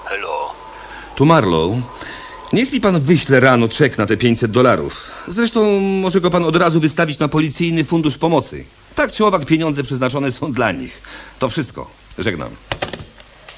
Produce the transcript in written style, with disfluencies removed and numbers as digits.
Hello. Tu Marlow. Niech mi pan wyśle rano czek na te $500. Zresztą może go pan od razu wystawić na policyjny fundusz pomocy. Tak czy owak pieniądze przeznaczone są dla nich. To wszystko. Żegnam.